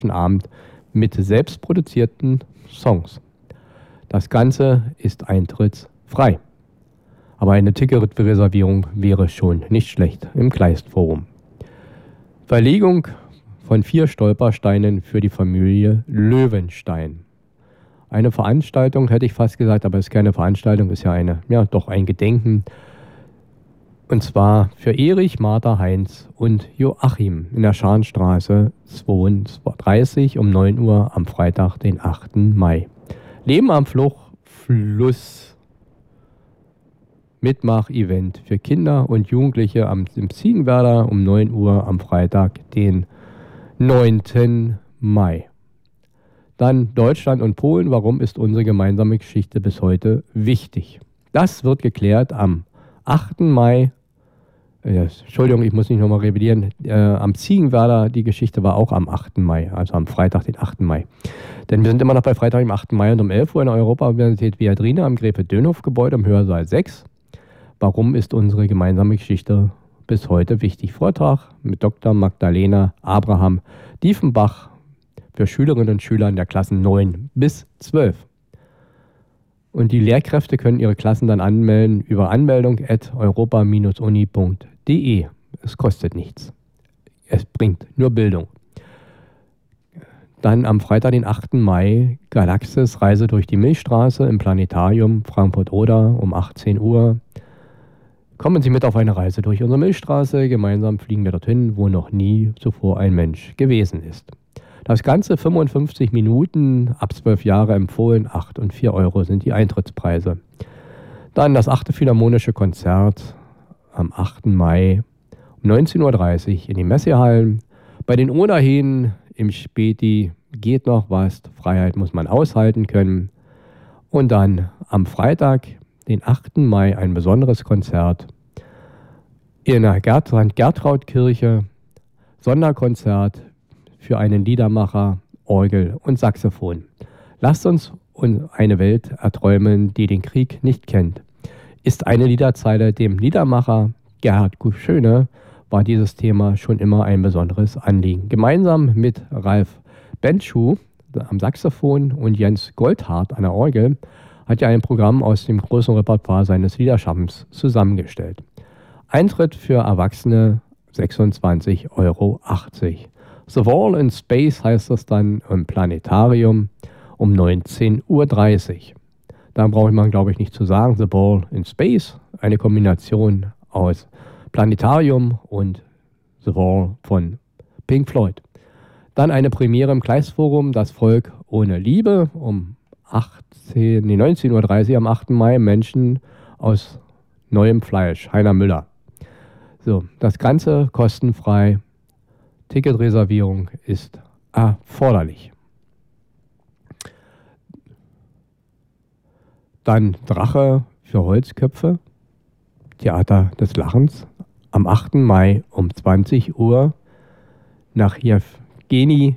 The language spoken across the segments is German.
Abend mit selbstproduzierten Songs. Das Ganze ist eintrittsfrei. Aber eine Ticketreservierung wäre schon nicht schlecht im Kleistforum. Verlegung von 4 Stolpersteinen für die Familie Löwenstein. Eine Veranstaltung, hätte ich fast gesagt, aber es ist keine Veranstaltung, ist ja doch ein Gedenken. Und zwar für Erich, Martha, Heinz und Joachim in der Scharnstraße 32 um 9 Uhr am Freitag, den 8. Mai. Leben am Fluss. Mitmach-Event für Kinder und Jugendliche im Ziegenwerder um 9 Uhr am Freitag, den 9. Mai. Dann Deutschland und Polen. Warum ist unsere gemeinsame Geschichte bis heute wichtig? Das wird geklärt am 8. Mai. Entschuldigung, ich muss nicht nochmal revidieren. Am Ziegenwerder, die Geschichte war auch am 8. Mai, also am Freitag, den 8. Mai. Denn wir sind immer noch bei Freitag, dem 8. Mai und um 11 Uhr in der Europa-Universität Viadrina am Gräfe-Dönhoff-Gebäude im Hörsaal 6. Warum ist unsere gemeinsame Geschichte bis heute wichtig? Vortrag mit Dr. Magdalena Abraham Diefenbach für Schülerinnen und Schüler in der Klassen 9 bis 12. Und die Lehrkräfte können ihre Klassen dann anmelden über anmeldung@europa-uni.de. Es kostet nichts. Es bringt nur Bildung. Dann am Freitag, den 8. Mai, Galaxis Reise durch die Milchstraße im Planetarium Frankfurt-Oder um 18 Uhr. Kommen Sie mit auf eine Reise durch unsere Milchstraße. Gemeinsam fliegen wir dorthin, wo noch nie zuvor ein Mensch gewesen ist. Das Ganze 55 Minuten, ab 12 Jahre empfohlen, 8 und 4 Euro sind die Eintrittspreise. Dann das 8. Philharmonische Konzert am 8. Mai um 19.30 Uhr in die Messehallen. Bei den Oderhähnen im Späti geht noch was, Freiheit muss man aushalten können. Und dann am Freitag, den 8. Mai, ein besonderes Konzert in der Gertrautkirche, Sonderkonzert für einen Liedermacher, Orgel und Saxophon. Lasst uns eine Welt erträumen, die den Krieg nicht kennt. Ist eine Liederzeile dem Liedermacher Gerhard Schöne, war dieses Thema schon immer ein besonderes Anliegen. Gemeinsam mit Ralf Bentschuh am Saxophon und Jens Goldhardt an der Orgel hat er ein Programm aus dem großen Repertoire seines Liederschaffens zusammengestellt. Eintritt für Erwachsene 26,80 Euro. The Wall in Space heißt das dann im Planetarium um 19.30 Uhr. Da braucht man, glaube ich, nicht zu sagen. The Wall in Space, eine Kombination aus Planetarium und The Wall von Pink Floyd. Dann eine Premiere im Kleistforum, Das Volk ohne Liebe, um 19.30 Uhr am 8. Mai, Menschen aus neuem Fleisch, Heiner Müller. So, das Ganze kostenfrei. Ticketreservierung ist erforderlich. Dann Drache für Holzköpfe, Theater des Lachens, am 8. Mai um 20 Uhr nach Jewgeni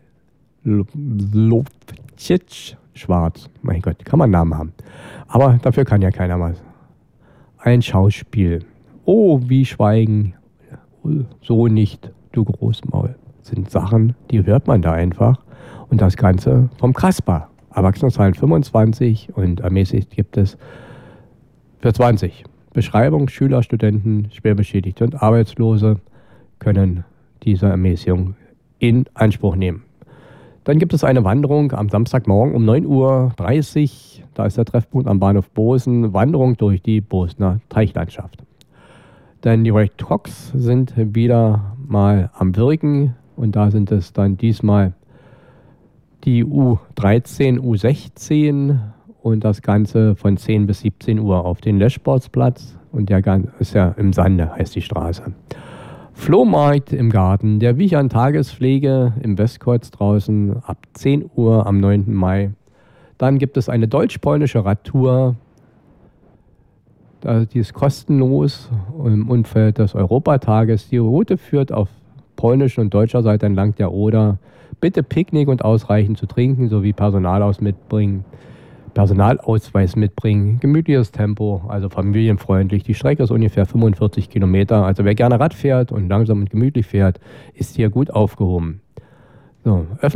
Lovcic Schwarz. Mein Gott, kann man einen Namen haben. Aber dafür kann ja keiner was. Ein Schauspiel. Oh, wie schweigen. So nicht, du Großmaul. Sind Sachen, die hört man da einfach. Und das Ganze vom Kasper. Erwachsene zahlen 25 und ermäßigt gibt es für 20. Beschreibung: Schüler, Studenten, Schwerbeschädigte und Arbeitslose können diese Ermäßigung in Anspruch nehmen. Dann gibt es eine Wanderung am Samstagmorgen um 9.30 Uhr. Da ist der Treffpunkt am Bahnhof Bosen. Wanderung durch die Bosener Teichlandschaft. Dann die Red Rocks sind wieder mal am Wirken. Und da sind es dann diesmal die U13, U16 und das Ganze von 10 bis 17 Uhr auf den Leschsportsplatz. Und der ist ja im Sande, heißt die Straße. Flohmarkt im Garten der Wichern Tagespflege im Westkreuz draußen ab 10 Uhr am 9. Mai. Dann gibt es eine deutsch-polnische Radtour. Die ist kostenlos im Umfeld des Europatages. Die Route führt auf polnischer und deutscher Seite entlang der Oder. Bitte Picknick und ausreichend zu trinken sowie Personalausweis mitbringen. Gemütliches Tempo, also familienfreundlich. Die Strecke ist ungefähr 45 Kilometer. Also wer gerne Rad fährt und langsam und gemütlich fährt, ist hier gut aufgehoben. So,